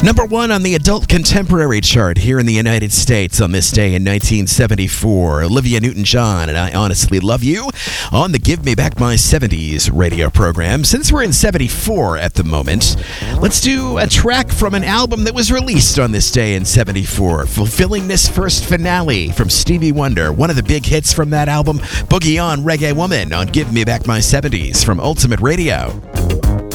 Number one on the adult contemporary chart here in the United States on this day in 1974. Olivia Newton-John and I Honestly Love You on the Give Me Back My 70s radio program. Since we're in 74 at the moment, let's do a track from an album that was released on this day in 74, fulfilling this first finale from Stevie Wonder. One of the big hits from that album, Boogie On Reggae Woman on Give Me Back My 70s from Ultimate Radio.